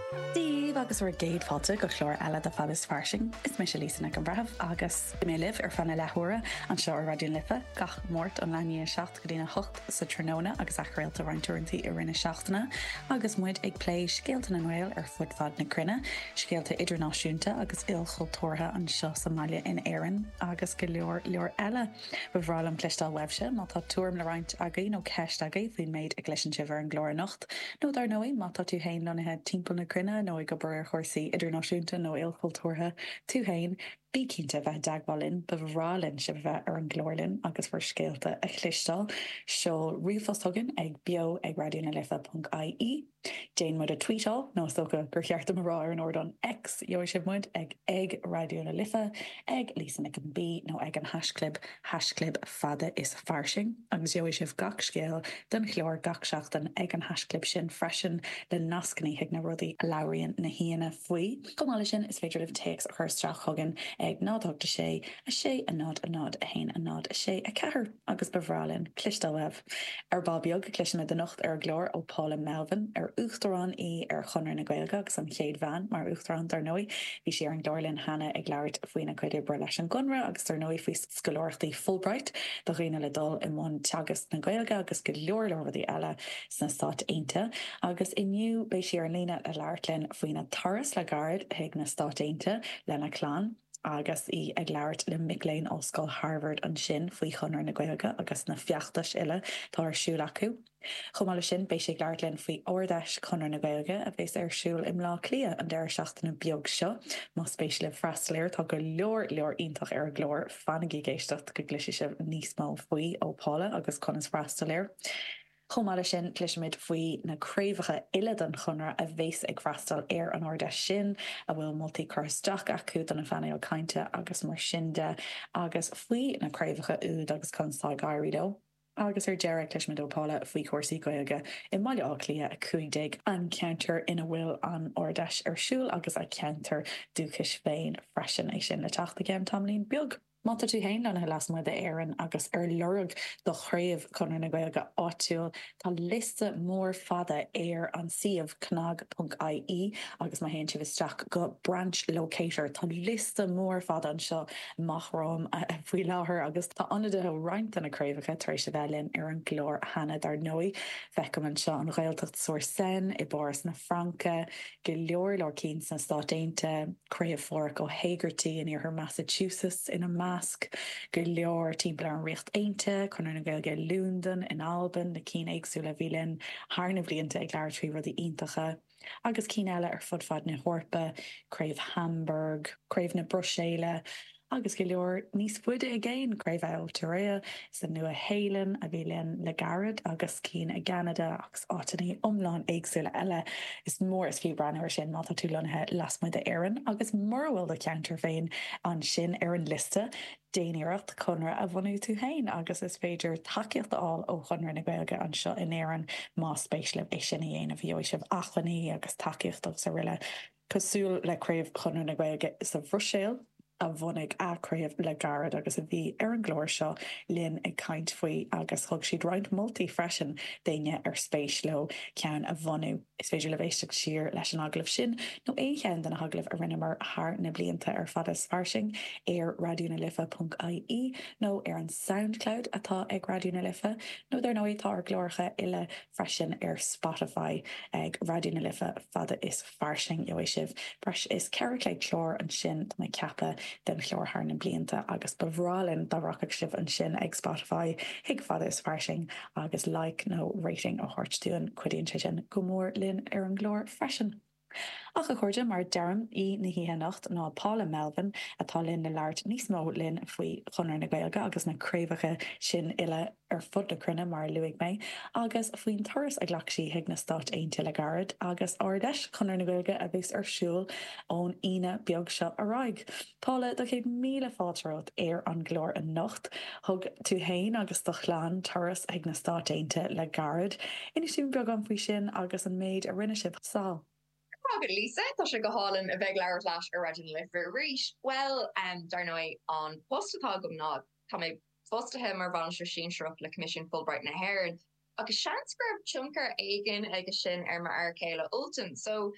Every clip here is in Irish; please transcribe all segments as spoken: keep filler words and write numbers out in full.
Díomh agus bhar géad fáilte go chlór eile de fad is farsing, is me se lísanna an brethbh agus mé libh ar fanna lethúra an seo ar radioún lifa, gach mórt an leine seacht go dtína hocht sa tróna agus achréilta reinintúintí i rinne seachtainna, agus muid ag plé scéalta na Noil ar fudfad na crunne, scéalta idirnáisiúnta agus ilchultúrtha an seo Somália in Éireann, agus go leor leor eile bhráil an clistal webse, má tá túm le roiint agaí nó ceist agaí bhín méid ag leisin sibhar an glóir nocht, nó dar nóí má tá tú hain lonathe timppla na crunne nó go bur chósaí idirnáisiúnta nó ilchultúrtha tú hain, bí cínta bheith dagbalin ba bhrálinn si bheith ar an glóirlinn agus bhar scéalta a chlistal seo riomhos tugann ag bio ag radioúna lifa punt I E. Déan mud a tweetáil nó socha gur cheartta marrá ar an ordan X jo sib muid ag ag radioúna lifa ag lísanna an bí nó ag an hasclub hasclub fada is farsing agus jo sibh gach scéal den chlór gach seachtain ag an hasclub sin freisin le nascaní hiag na rudaí a labhraíonn na híana faoi. Comála sin is féidir libh takes a chuirstraach thugann ag nádthgta sé a sé a nád a nád a hain a nád a sé a cethir agus bhrálinn clistal webh. Ar Bobbeog go clisanna de nocht ar glór ó Paula Melvin ar uachtarán í ar chunir na Gaeilge agus an chéad bhean mar uachtarán dar nói bhí sé ar an glórlinn hena ag leirt faoina chuidir bre leis an gunra agus dar nói faoi scoláirtaí Fulbright do riine le dul i món teagas na Gaeilge agus go leor leorbhí eile sna Stát Aontaithe agus inniu bé sé ar lína a leirtlinn faoina Taras le Gard ag na Stát Aontaithe lena chlán agus í ag leirt le Mick Oscail Harvard an sin faoi chunir na Gaeilge agus na fiachtas ile tá ar siúil acu. Chomála sin bé sé leirlinn faoi ordeis chunir na Gaeilge a bhés ar siúil im lá clia an deir seachtainna beag seo, má spéis le freistalléir tá go leor leor ionintach ar glór fannaí géistecht go gluisi sibh níos mó faoi ó Pála agus conas freistalléir. Chomála sin cluisiid faoi na craomhacha ile den chunra a bhés ag freastal ar an ordeis sin a bhfuil multaí chusteach acu don na fannail cainte agus mar sin de agus faoi na craomhacha úd agus constá gaiiridó. Agus ar deire cluisiid ópála faoi cuasaí Gaeilge i maiile á clia a cuaigdig an ceantar ina bhfuil an ordeis ar siúil agus a ceantar dúchas féin freisin é sin le teachta géim tamlín beag. Mata tú hain lena las mu de éan agus ar lurug do chréomh chunir na Gaeilge áitiúil tá liste mór fada ar an siomh cnag punt I E agus má héin si bhisteach go branch locator tá liste mór fada an seo machrám a bhí láthair agus tá anada roiint an na craomhacha tar éis se bhelinn ar an glór hena dar nói fecham an seo an Ghaeltacht soir sen i Boris na Franca go leor leor cín na Stát Aontaithe craomh fóric ó Hagerty in ar Massachusetts ina Mask, go leor timppla an riocht Aontaithe, chunir na Gaeilge Lúndan in Alban, na cí éagsúla bhílinn, thar na blianta ag leir trí rudí iontacha, agus cí eile ar fudfad na Horpa, craobh Hamburg, craobh na Bruséile, agus go leor níos fuide a géin craobh eil Turea san nua Héilean a bhílinn le Garad agus cín a Canada agus átaí omláin éagsúla eile is mór is fiú breanir sin má tú lonathe lasmuid a éan agus marhfuil a ceantar féin an sin ar an liste déanaíireacht chunra a bhhanú tú hain agus is féidir takeíocht áil ó chunir na Gaeilge an seo in éan má spéisle é sin na dhéanamh bhío sibh achlanní agus takeíocht sa riile cosúil le craobh chunir na Gaeilge sa bhruséil a bhunnig acraomh le Garad agus a bhí ar an glóir seo linn ag caint faoi agus thug siad roiint multaí freisin daine ar spéis leo ceann a bhhanú. Is féidir le bhéisteach siar leis an aglah sin nó é cheann den aglah a rinnemar thar na blianta ar fada farsing ar radioúna lifa punt I E nó ar an SoundCloud atá ag radioúna lifa nó dar nóí tá ar glóircha ile freisin ar Spotify ag radioúna lifa fada is farsing jo sibh breis is ceirclaid chlór an sin do na ceapa den chlór na blianta agus bhrálinn dá rockach sibh an sin ag Spotify hiag fada is farsing agus like nó rating ó thuirtúin cuidíonn sé sin go mór linn ar an glór freisin. Ach a chuirde mar dearm í na híanacht ná Paula Melvin atá linn na leart níos mó linn faoi chunir na Gaeilge agus na craomhacha sin ile ar fud le crunne mar luigh mé agus faoin thuras a ghlaachsí hiag na Stát Aontaithe le Garad agus ordeis chunir na Gaeilge a bhís ar siúil ón ina beag seo a raig. Paula do chéad míle fáilteacht ar an glór an nocht thug tú hain agus do chláán thuras ag na Stát Aontaithe le Garad inis tú beag an faoi sin agus an méid a rinne sibh sá. Good Lisa, tá sé go hálan a bheith leir leis ar radioúna lifa ríis. Well, um, dar nói an postatá gom ná tá mé fostathe mar bhain se sin seach le Commission Fulbright na Haireann agus seansgrib chunkar aigen agus sin ar mar ar céile ultan. So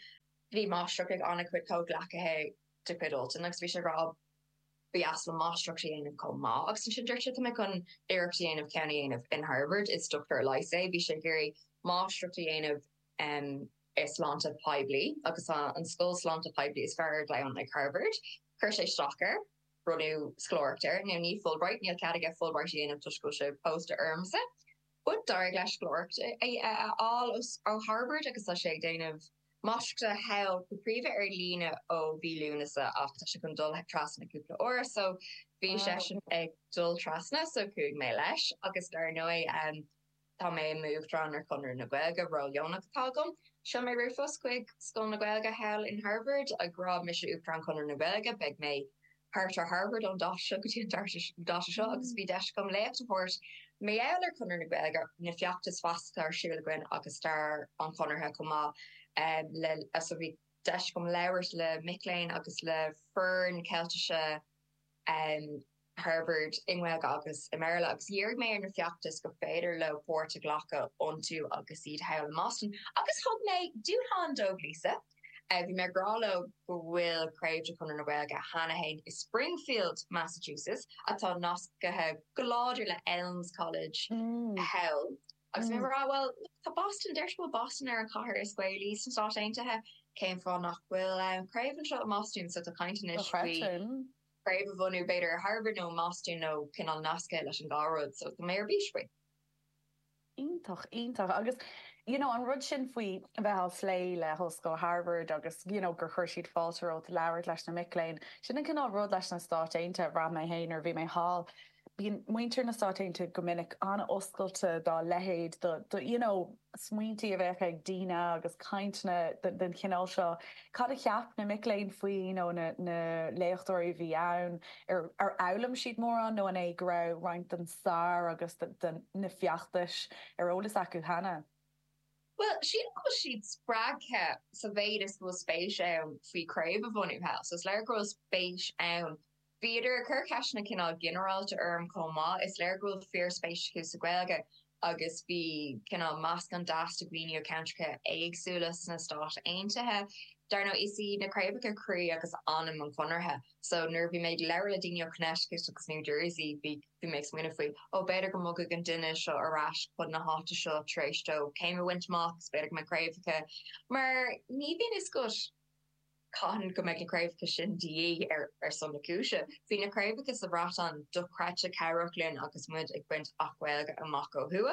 bhí mástruach ag anna cuid có ghlacathe de cuidolta agus bhí sé rá bí asla mástruach dhéanamh com má agus sin dúirte tá chun éireachta dhéanamh ceanna dhéanamh in Harvard is Doctor Lycée bhí sé gurí mástruach dhéanamh um, is slánta Pibli agus an scóil slánta Pibli is fearr le an ag Harvard chuir sé stochar runú sclóirtar nó ní Fulbright níl cadige Fulbright dhéanamh tuscail sé post ormsa bud dar leis sclóirta all ó Harvard agus tá sé déanamh Mástruachta heil go príomh ar lína ó bhí lúnasa ach tá sé chun dul ag trasna cúpla óra so bhí sé sin ag dul trasna so cúig mé leis agus dar nói um, tá mé múgdran ar chunar na Gaeilge roileonnach tágam seo mé rufos chuig scóil na Gaeilge heil in Harvard a grab mis útran chunar na Gaeilge beag mé hart ar Harvard an da go tí da seo agus bhí deis gom léirt mé eiler chunar na Gaeilge na fiachtas fasta ar siúla gin agus star an chunarthe comá Um, le as vi deis gom leirs le Micklein agus le Fern Celtiise um, Harvard Ingwell agus Emerla agus dhéirg mé ar na fiachtas go féidir le Porta Glacha ontu agus iad heil Boston agus thug mé dúhan dóg Lisa uh, vi me gralo go bhfuil craibte chun na Gaeilge Hanahain is Springfield, Massachusetts atá nascathe goláidir le Elms College mm. hell. Agus mm. mé well tá Boston deirtfuil Boston ar an chathair is scoilí san stáithe céim fá nach bhfuil um, craibhann seo Mostún sa a caiintenis craibh a bhunú beidir Harvard nó Mostún nó cinál nasca leis an gáród so go mé ar bíspa. Ítach ítach agus you know an rud sin faoi bheitthal slé le hoscoil Harvard agus you know gur chuir siad fáilteót leabhart leis na Micklein sin an cinál rud leis na stáiteinte ra mé héin ar bhí mé hall. Bhín muintear na státeinte go minic anna oscailte dá lehéid do you know smuointí a bheith ag díine agus caintna den cinál seo cad a cheap na Micklein faoin nó na léochtóirí bhí ann ar ar elam siad mór an nó an é go raibh roinnt an sár agus na fiachtais ar olalas acu hana. Well, sin go siad sprágthe sa bhéad is go spéis ann faoi craibh a bhunú house, is leir go spéis ann. Beidir cur ceisna cinál generarálte orm comá is leir goil fear spéisiú sa Gaeilge agus bhí cinál másc an dásta ghuiine countcha éagsúlas na stát aontaithe dar nó isí na craibhacha cruí agus anam an chunarthe. So nuair bhí méid leir le daine Connecticut agus New Jersey bhí bhí méid muine faoi ó beidir go mugad an duine seo arás chud na háta seo tréistó céim a wintach beidir me craibhacha mar ní bhíon is gut Cotton go make a crave sin D ar ar son naúse. Bhí na craibhacha sa bhratan docrate Carolyn agus mud ag buint achhfuilga a maco hua.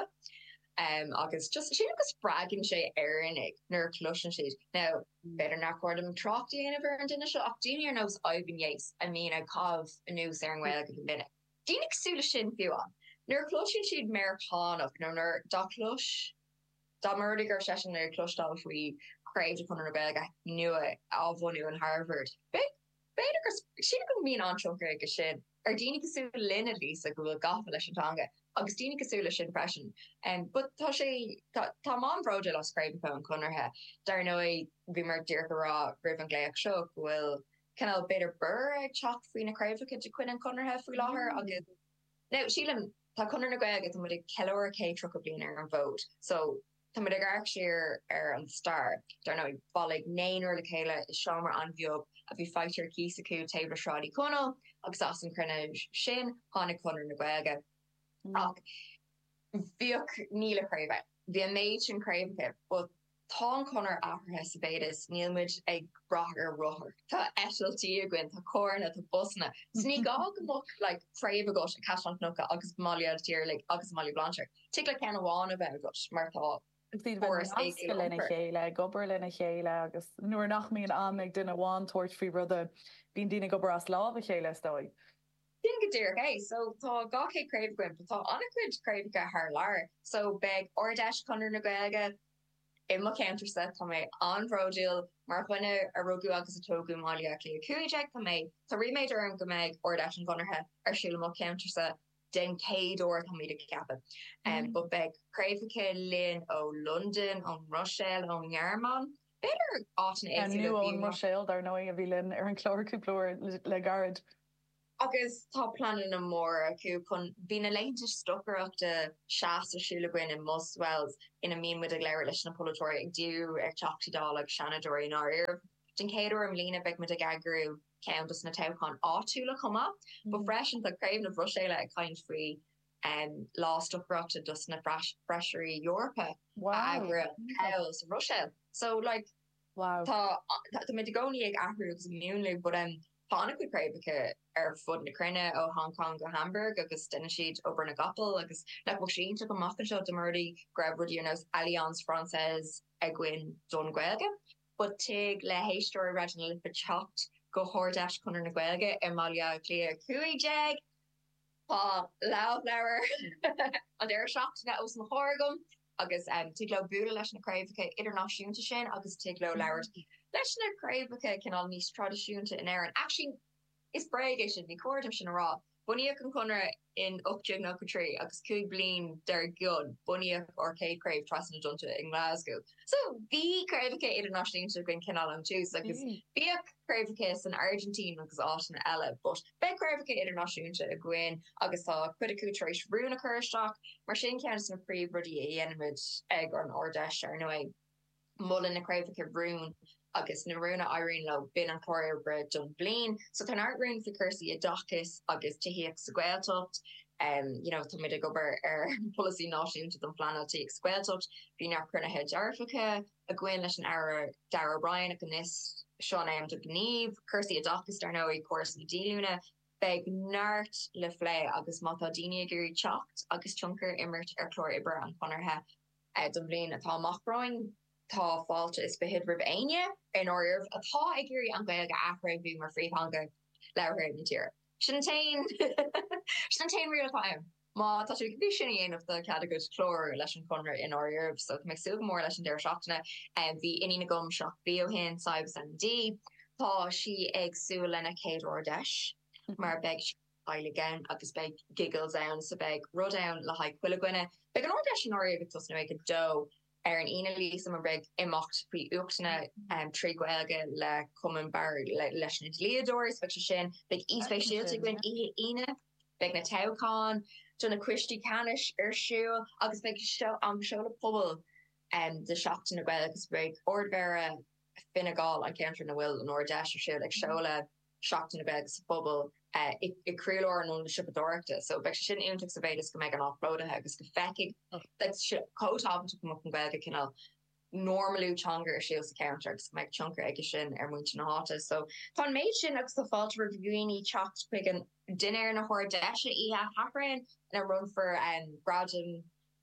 Um, agus just sin agus bragin sé airnig nuair cloisian siad. Now, better nach chuir am trocht déanamh ar an duine seo ach daoine ar nós Ivan Yates. I mean, I cábh a nús ar an bhfuilga go minic. Dínig súla sin fiúan. Nuair cloisian siad Americánach nó nuair dá clois dá murdigar session nuair cloistáil faoi craibh chun na Gaeilge nua ábhhanú in Harvard. Be beidir sin go míon anseochar go sin ar daoine cosúla lena lísa go bhfuil gafa leis antanga agus daoine cosúla sin freisin. Um, but tá sé tá man bróide le craibh an chunarthe dar nó bhí mar dear go rá rih an gléach seo bhfuil cinál beidir bur ag teach faoin na craibhacha de chuin an chunarthe faoi láthair agus no sílam tá chunar na Gaeilge tá mud ceir cé tro go bliana ar an bhód. So Tá mud ag sér ar an star dar nó balig néinúir le chéile is seomar an bheog a bhí feitir císa acu taobh sráidí conal agus as an crunne sin tháinig chunar na Gaeilge. Ach bhíoh níle craibh. Bhí a méid sin craibh but tá chunar áthirthe sa béidir níl muid ag brathar ruthir. Tá eisiiltí a gin tá cóirna tá busna. Sní gá go mo le craibh agat a caian nucha agus máliaad tíir le agus máli blanchar. Tí le cean bháin a bheith agat mar tá lena chéile gobar lena chéile agus nuair nach míon an ag duine bháin toirt fao rudde bíon duine gobar as lá a chéile stoi. Dín go dtíir é so tá gacé craibh gwim tá ancuid craibhcha th leir so beg ordeis chunar na Gaeilge i mo countersa tá mé anródíil mar chuine a rugú agus a tógu mália lé cuiideag tá mé tá riméid ar an go méid ordeis an gunarthe ar siúla mo countersa den céadúir tá míad ceapa. Um, but beg craibhacha linn ó London, ó Rochelle, ó Ngearman. Beidir átain é nu ó Rochelle dar nó a bhí linn ar an chlóircúplóir le garad. agus tá planan na mór acu chun bhína leinte stochar seaas asúlain in Muswells ina mín mu a léir leis na polatóir ag dú ar teachtaidá ag Shanadóir in áir. Den céidir am lína beh mu a gagrú countess na tauchan áúla chuma, but freshen the crave na Brussels a kind free and lost up rota dus na freshery Europe. Wow. House Russia. So like wow. Tá the Medigoni ag ahrúgus immunely, but um Fána go crave ar fud na crine ó Hong Kong go Hamburg agus denna siad ober na gapel agus le bo sin go mach seo de murdi grabwood nos Alliance Française agwin don gwelge, but tig le héistóir regional lifa chocht go hordash kunnar na gwelge e malia clear cui jag pa loud flower an der shocked na os na horgum agus um tiglo bula leis na crave international sin agus tiglo loud leis na crave can all níos tradiisiúnta in air actually is bragation ni cuairtim sin rá buníoch an chunra in upjig no tree agus cúig blin der good buníoch arcade crave tras na junta in Glasgow so bí crave international gin canal an choose agus bí crave in Argentina agus ána eile but be crave international a gwin agus tá cuiicúéis rúna chustoach mar sin cean na príomh rudí a dhéanamid ag an ordeis ar nó mullen na crave rún agus na runa Irene lo bin an choir bre John Blin so tan art rune fi cursi a docus agus tihiach squeltocht um you know to mid go er policy not into them plan to squeltocht be na prina head Africa a gwyn leis an ara Dara Bryan a nis Sean am to Gnieve cursi a docus dar no course na diluna beg nart le flé agus matadini guri chocht agus chunker immert er chlor iber an conner ha uh, John Blin a tá machbroin tá falte is behid rib aine in order atá iguri an gael afra bu mar free hanga lewer material. Shantain Shantain real time. Ma tá vision of the category chlor leis conra in order so me su more leis der shopna and vi in gum shop bio hin sibes and D tá she ag su lena Kate or dash mar beg again agus beg giggles down so beg ro down la high quilligwine beg an ordash in order tus no make a dough er an ina lí sam rig imacht pri uchna um tri gwelge le common bar le leis na Leodors fe sin big east bay shield gwn ina big na taucon to na Christy canish er shoe agus big show am show the pobble and the shop in the well agus big ordvera Finnegal an counter na will an or dash or show like shola shocked in the bed bubble uh it it creolor an the ship dorta so be sin intox availus go make an offload agus go fekig that's ship coat off to come up and bed can normally chunker shields counters make chunker eggishin er mu hota so fun made sin the fault reviewing chopped quick and dinner in a hor dash e ha happen and a run for um Braden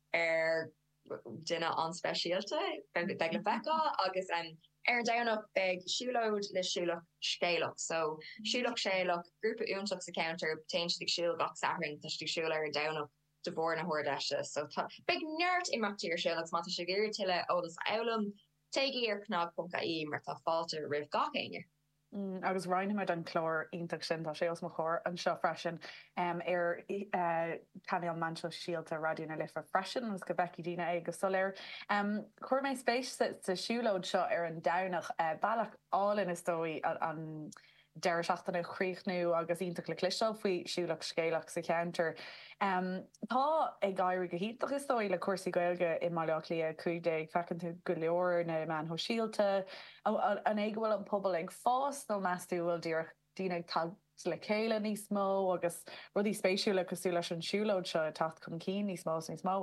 er dinner on specialty begla agus and Er down up big shoeload le shoelock scaleock so shoelock scaleock group of untox counter change the shoe box sarin touch the shoeler down up to born a hordasha so big nerd in material shellocks mata sugar tilla oldest outlam take your knog punka e marta falter riv gawking Mm, agus reinine me an chlór ionach sin tá sé os mo chóir an seo freisin um, ar uh, Canal Manchel Shield a radioúna lifa freisin agus go beici dína é agus soléir. Um, chuir méid spéis sa siúlóid seo ar an danach uh, bailach álinn is dói an, an deir seachtainna chríochnú agus ionach le clisteáil faoi siúlach scéalach sa counter. Um, tá ag gaiir go híach is dói le cuasaí gailge i maileach lia chuidé fecinn tú go leor na man ho síalta an éag bhfuil an pobl ag fás nó measú bhfuil dír dína tag le céile níos mó agus rudí spéisiúla cosú leis an siúlóid seo tacht chun cí níos mó níos mó.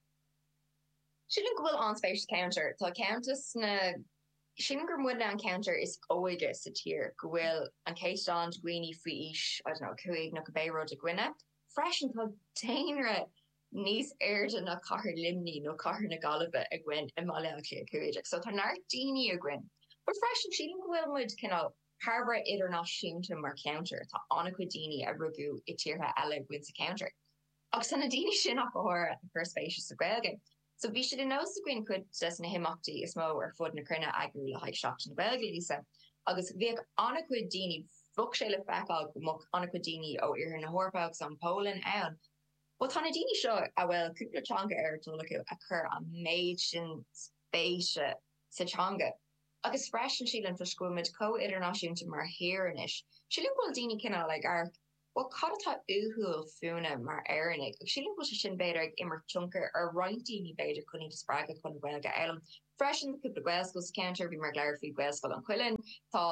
Siúlinn go bhfuil an spéis counter tá countess na sin gur mu an counter is óige sa tír go bhfuil an céán gwine faoi is I don't know cuaig na go béród a gwine freisin tá tainre níos airde na cahar limní nó cahar na galibh a gwin i máile a cuaig so tá nar daoine a gwin but freisin siúlinn go bhfuil muid cinál Harvard idirnáisiúnta mar counter tá anna chu daoine a rugú i tíortha eile gwin sa counter agus sanna daoine sin nach go háir gur spéisiú sa gailge. So vi should know the green could just na himachti is mo or fod na krina agri le high shock na belgi lisa agus vi anaquidini bookshelf back out mok anaquidini o ir na horpags on Poland and what hanadini show a well kupla changa air to look at occur a majin space sachanga agus fresh and she for school mid co international to mar here anish she look well dini kinda like our Well cadtá uhuil funa mar airnig ag sílim go sin beidir ag immer chunker ar roiintí beidir chuní spraga chun bhilga elam. Freisin cúpla gwescos counter bhí mar leir fao gwescail an chuilin tá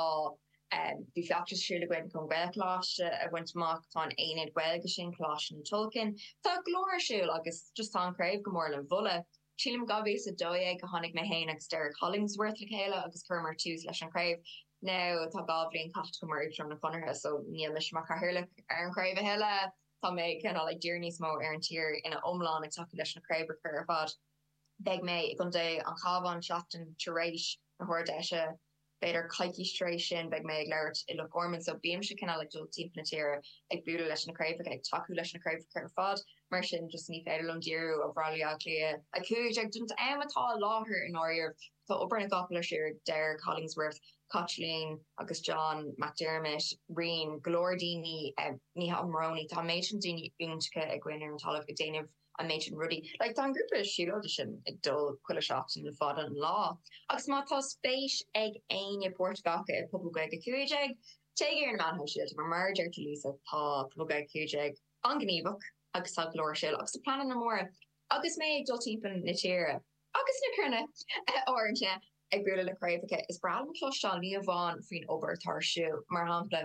bhí fiachtas siúla gin chun gweláiste a bhaintach tá aonad bhilga sin chláis an Tolkien. Tá glóir siúil agus just tá craibh go mór le bhula. Sílim gabhés a dóag go tháinig na héin ag Derek Hollingsworth le chéile agus chumar túús leis an craibh. Now tá goblin cat go mar from na funnerhe so níl mis mar carhirlik ar an craibh heile tá mé ken like journeys mo ar an tír ina omlá ag take leis na craibh chu fad beg mé gon dé an chaban shaften tuéis na hordéise beidir caiikistration beg mé ag leirt i le gorman so beam se ken like dul team na tíre ag bu leis na craibh ag taú leis na craibh chu fad mar sin just ní féidir an dieú a bralia lia a cu ag dunt aimtá láhir in áir tá op na gopla sir Derek Hollingsworth Cochleen agus John McDermott Reen Glordini um, ní ha Moroni tá méidin dini únske a gwinner an talh déanamh a méidin rudi like tá grúpa siúla sin ag dul chuile seach in le fad an lá agus má tá spéis ag aine Portgacha public ag a cuaig teige an man si mar merger to Lisa tá public ag cuaig an gníbach agus tá glóir siúil agus sa plan na mór agus mé ag dul timpan na tíre agus na crunne orintne ag buúla le craibhacha is bralam chlostal ní bháin faoin obair tarsú mar hapla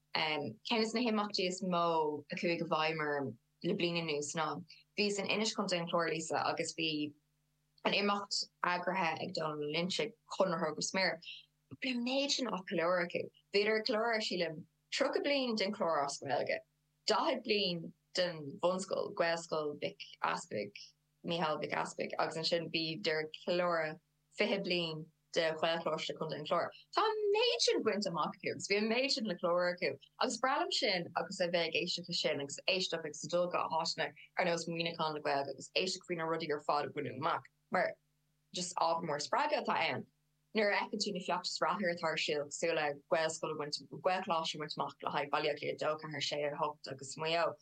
cenis na himachtaí is mó a chuig go bhaimar le blina nús ná. Bhís an inis chun an chlór Lisa agus bhí an imacht agrathe ag don linse chunarth go sméir. Bli méid sin á chlóra acu. Bhíidir chlóra sílim tro a blin den chlór oscailge. Dahead blin den bhunscoil, gwescoil, bic aspic, Mihal bic aspic agus an sin bhí der chlóra fihe blin de chhuiilchláiste chun den chlór. Tá méid sin buint amachcubs, bhí méid sin le chlóracu. agus bralam sin agus a bheith éiste sin agus éisteach ag sadulga háisna ar nós muoineán le gweil agus éiste faoin rudí ar fád bunú amach. Mar just ábhar mór spraga tá ann. Nuair ecinn na fiachtas rathir tar siúil súla gweilscoil buint gweilchláiste buintach le haid bailíoch le dócha ar sé ar hocht agus muo.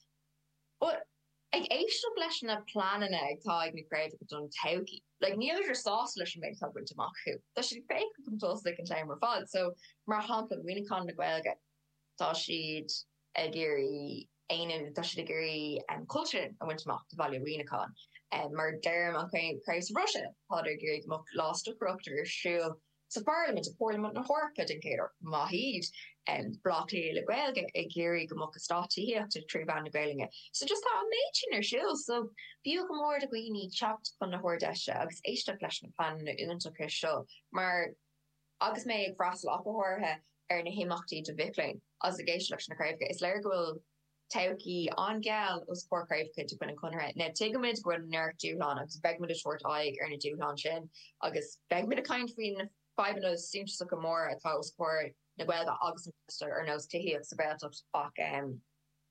But ag éiste leis na planana ag tá ag na craibh go don tauki. Like níl er sás leis an méid buint amachú. Tá si fé gomtós le an time mar fad, so mar hapla winnicán na gweilge tá siad ag géirí aine tá siad ag géirí an culture a buint amach de bhaile winnicán. Um, mar derm an Christ Russia had er géirí mo last corruptor siúil sa parliament a parliament na horpa den céidir mahid and Broccoli le gweilge ag géirí go mo státííach to trí ban na gweilge. So just tá méidin ar siúil so bíú go mór a goine chopt chun na hórdeise agus éisteach leis na plan na úntacha seo mar agus mé ag frastal apáthe ar na himachtaí de bhiclein as a géisi leis na craibhge is leir gohfuil tauki an gal os por craibhcha de buna chunre. Na tuigeid go neir dúláán agus begmid a short aig ar na dúláán sin agus begmid a caiin faoin na five nos seems like a more at house for the well that August or knows to hear about fuck um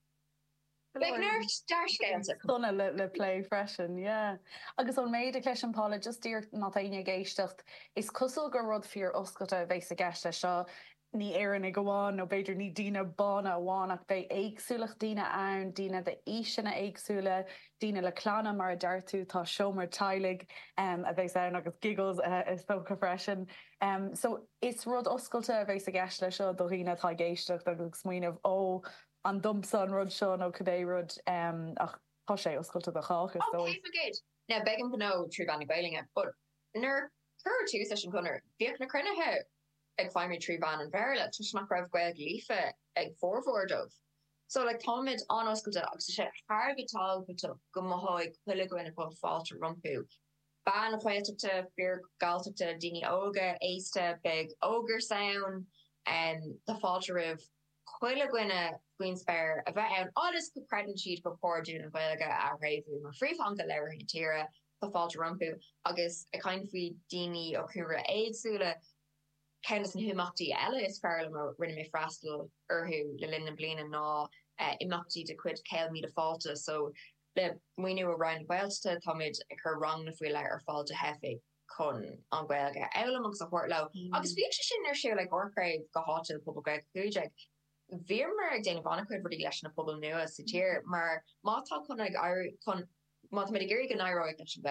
big nerd dash games Donna le le play freshen yeah agus on méid a cléisian Paula just dear not aine géistecht is cosol go rud fear oscota bheits a geiste seo ní éan ag goháin nó beidir ní dína bána bháinach bé éagsúlach dína ann dína de ísina éagsúla dína le clána mar a deirtú tá seomar tailig um, a bheits ann agus giggles uh, is tócha freisin. Um, so is rud oscailta a bheits a gceist le seo do hína tá géisteach agus smuoineh ó an dumsan rud seo nó cabbé rud um, ach tá sé oscailta do cháchas. Okay, forget. Now begging to know true banning bailing but ner her two session gunner Viet na crunne ag feimimi trí ban an bhéile tuisnach raibh gweig lífa ag fórhórdómh. So like táid an oscailta agus sé thgatáilta go mthóid chuile goine go fáilte rumpú. Ban a chuiteachta fear galteachta daoine óga éiste big ógur sound and the fáilte rih chuile goine Queenspair a bheith ann ádas go credan siad go póirú na bhilga a raibhú mar fríomhanga leir na tíre go fáilte rumpú agus a caiin faoi daoine ó cura éagsúla Kennis na humachtaí eile is fearlam a rinne mé freistal orthú le linn na bliana ná uh, imachtaí de cuid ceil míad a fáilta, so le muoinú a roiin bhilta táid ag chu rang na fuile ar fáilte hefiig chun an bhilge elam agus a chuirt le. Agus bhí sin ar siú le orcraibh go háte pobl chuideag. Bhíar ag déanamh anna chuid rudí leis na pobl nua sa tír, mar mátá chun ag chun má mé géirí go nairóid leis an bheith.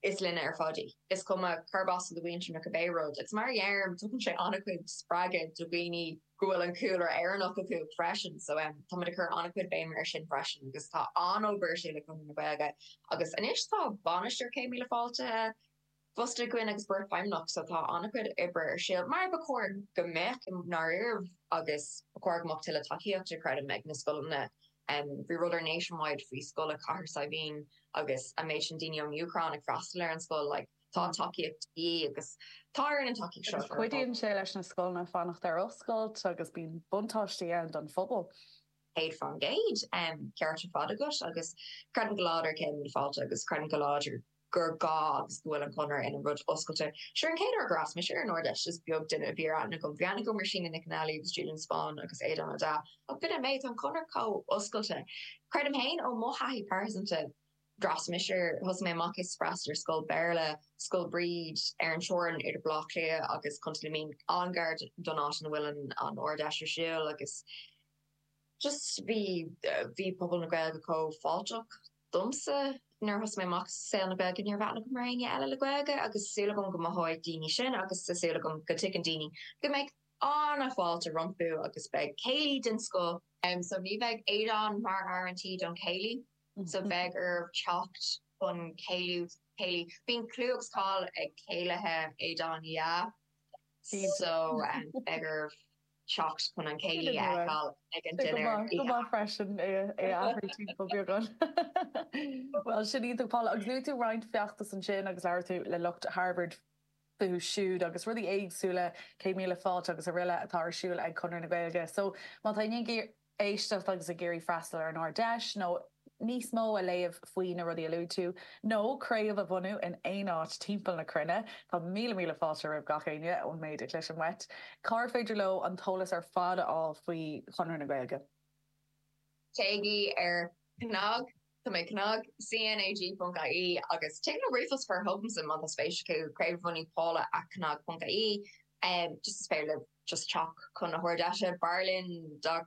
is linne ar fodí. Is cum a carbas the winter na Bay Road. It's mar yarm tupen sé anquid spragged to beanie goel and cooler air no go freshen. So um tam occur anquid bay immersion freshen because tá an over she like na bega. Agus anish tá banister came le falte Foster gwyn agus birth I'm not so tá anquid iber shield mar becord gemek nar agus becord mock till taki up to credit Magnus Golna. Um, we roller nationwide free school a car Sabine agus a Mason Dino Newcron ag frastler an school like tá taki e agus tar an taki shot. Cuidian sé leis na school na fannacht ar oscailt agus bín buntáistí an don fphobal. Paid from gauge um ceart fadagus agus credit láder came falta agus credit láder gur gobs bhfuil an conar in an rud oscailte. Sure an céidir gras me sure nordish just beag duine a bhíar na go bheanna go machine in canalí agus Julian Spawn agus éad an da. A bit a méid an conar có oscailte. Credim hain ó mohaí persanta dras me sure hus mé makis spraster skull berle skull breed Aaron Shoren idir blocklé agus constantly angard donat an willen an ordasher shield agus just vi vi pobl na gweld go falchok dumse nar hos mé max se na beg in vat go marine eile le gwege agus se go go mahoi dini sin agus se se go go tiken dini go me an a falte rumpu agus beg Kaylee din sko um so vi beg Adon mar R and T don Kaylee so beg er chopped on Kaylee Kaylee being clugs call ag Kaylehe Adon yeah so um beggar shocked kun an Kaylee call ag dinner go freshen e e gan well sin í Paul agus nu tú roiint feachtas an sin agus leir tú le lucht Harvard fu siúd agus rudí éagsúle cé míle fáilt agus a riile atásúil ag chunar na Gaeilge so má tá gur éisteach agus a géirí freistal ar an deis nó níos mó a léomh faoin na rudí aú tú nóréomh a bhunú in éáit timppel na crunne tá mí míle fáte rah gachéine ón méid leis an wet. Car féidir lo an tolas ar fada á faoi chunar na Gaeilge. Teigi ar cnog Tá mé cnog C N A G dot I E agus te na rifles for hopes in man spéisiú craibh runní Paula a cnog dot I E um, just spé le just chalk chun na hordashe Berlin doc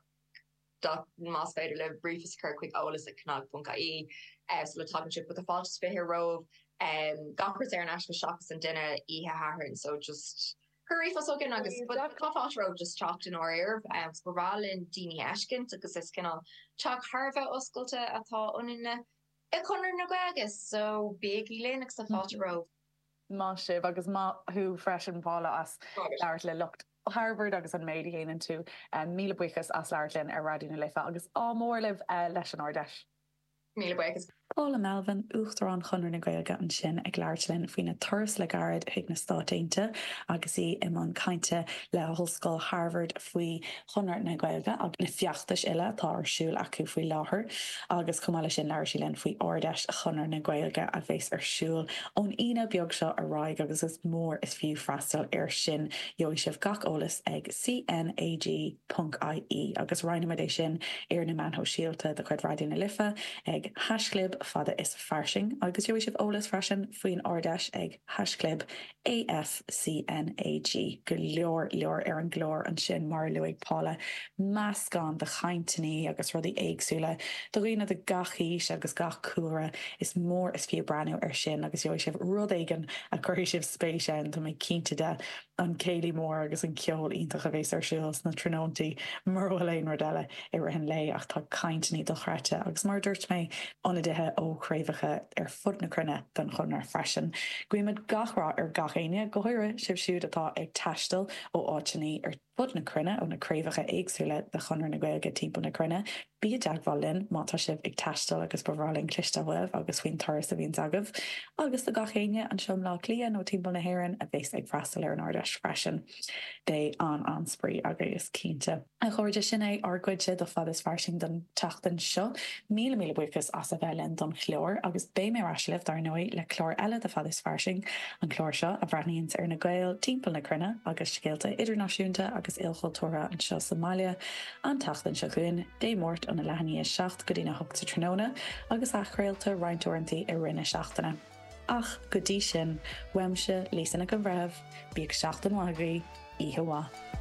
doc mas féidir le briefs cur quick ólas at cnog dot I E uh, so le talkship with the false fihir rove um gopers ar national shocks and dinner ihe haharn so just Curry for so agus but Coffat Road just chalked in our air um Sporalin Dini Ashkin agus is kinda chalk Harva osculta atá uninna e conner na gagus so big Linux the Fat Road. Má sib agus má hu freshen Paula as leir le lucht Harvard agus an méid héanaan tú míle buchas as leirlinn ar radioúna leifa agus ámór libh leis an ordeis. Míle buchas. Paula Melvin uachtarrán chunar na Gaeilge an sin ag leirlinn faoine thuras le garad ag na státeinte agus í im an cainte le hoscoil Harvard faoi chunar na Gaeilge agus na fiachtas ile tá arsúil acu faoi láthair agus cumáile sin leir sí len faoi ordeis chunar na Gaeilge a bhés arsúil ón ina beag seo a ráig agus is mór is fiú freistal ar sin joí sibh gach ólas ag C N A G dot I E agus reinimidéis sin ar na manthó síalta de chuid radioúna lifa ag hasclub fada is farsing agus joí sibh ólas freisin faoin ordeis ag hasclub A F C N A G go leor leor ar an glór an sin mar luigh Paula meascán de chaintaní agus rudí éagsúla do riine de gachís agus gach cuara is mór is fiú breanú ar sin agus joí sibh rud éigen a chuir sibh spéisian tá mé cínta de an céilí mór agus an ceol ítach a bhés ar siúils na tróntaí mar bhfuil rodile i rihin lei ach tá caintaní do chreite agus mar dúirt mé anna dithe ócréimhacha ar fud na crunne don chunar freisin. Guimid gachrá ar gachéine gohuire sibh siúd atá ag teistal ó áitiní ar fud na crunne ó naréimhacha éagsúile de chunar na Gaeilge timp na crunne bí deagháilinn má tá sibh ag teistal agus bhrálinn clistahfuh agus faoin thuras a bhíon agah agus do gachéine an seom lá líon ó timp na héann a bhés ag freistal ar an ordeis freisin dé an ansprí agus cínte. A chuirde sin é arcuide do fad is farsing don tatan seo míle míle buchas as a bhelinn don chlór agus bé mé raslih dar nói le chlór eile de fad is farsing an chlór seo a bhreaníonn ar na Gael timp na crunne agus scéalta idirnáisiúnta agus ilchoiltóra an seo Somália an tatan seo chuin dé mórt an na lehanní seach go dtína thugta tróna agus achréalta reinintúirtaí i rinne seachtainna. Ach go dtí sin weimse lísanna go bhreh bíag seachtain wagaí ihuaá.